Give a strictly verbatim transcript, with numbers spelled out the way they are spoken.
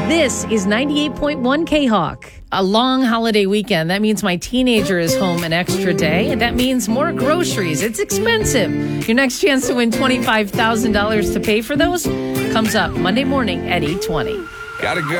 This is ninety-eight point one K-Hawk. A long holiday weekend. That means my teenager is home an extra day, and that means more groceries. It's expensive. Your next chance to win twenty-five thousand dollars to pay for those comes up Monday morning at eight twenty. Gotta go.